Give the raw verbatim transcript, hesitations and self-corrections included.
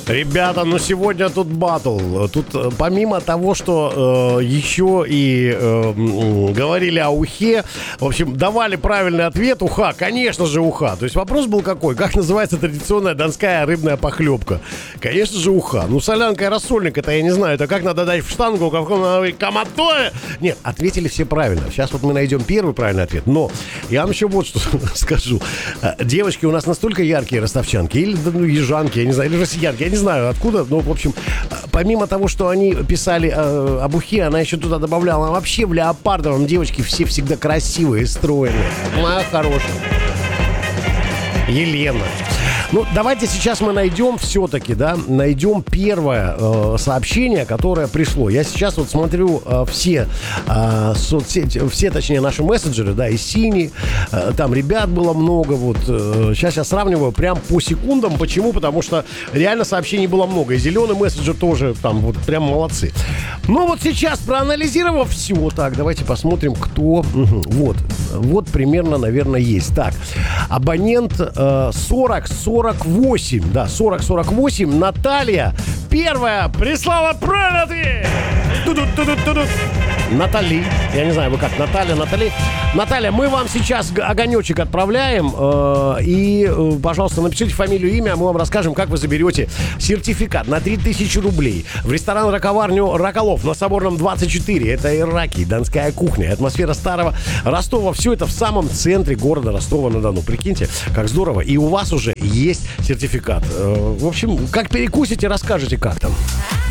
Ребята, ну сегодня тут батл. Тут помимо того, что э, еще и э, говорили о ухе, в общем, давали правильный ответ. Уха, конечно же, уха. То есть вопрос был какой? Как называется традиционная донская рыбная похлебка? Конечно же, уха. Ну, солянка и рассольник, это я не знаю. Это как надо дать в штангу, как надо каматое? Нет, ответили все правильно. Сейчас вот мы найдем первый правильный ответ. Но я вам еще вот что скажу. Девочки у нас настолько яркие ростовчанки, или ну, ежанки, я не знаю, или россиянки, я не знаю откуда, но, в общем, помимо того, что они писали э, об ухе, она еще туда добавляла, вообще в леопардовом девочки все всегда красивые, стройные. Моя хорошая. Елена. Ну, давайте сейчас мы найдем все-таки, да, найдем первое э, сообщение, которое пришло. Я сейчас вот смотрю э, все э, соцсети, все, точнее, наши мессенджеры, да, и Сини, э, там ребят было много, вот. Э, сейчас я сравниваю прям по секундам. Почему? Потому что реально сообщений было много. И зеленый мессенджер тоже там вот прям молодцы. Ну, вот сейчас, проанализировав все, так, давайте посмотрим, кто... Угу, вот, вот примерно, наверное, есть. Так, абонент э, сорок сорок восемь, да, сорок сорок восемь, Наталья первая прислала правильный ответ. Ту-ду-ту-ду-ту-ду. Натали, я не знаю, вы как, Наталья, Натали. Наталья, мы вам сейчас огонечек отправляем, э, и, э, пожалуйста, напишите фамилию, имя, мы вам расскажем, как вы заберете сертификат на три тысячи рублей в ресторан «Раковарню Роколов» на Соборном двадцать четыре. Это ираки, донская кухня, атмосфера старого Ростова. Все это в самом центре города Ростова-на-Дону. Прикиньте, как здорово. И у вас уже есть сертификат. Э, в общем, как перекусите, расскажете, как там.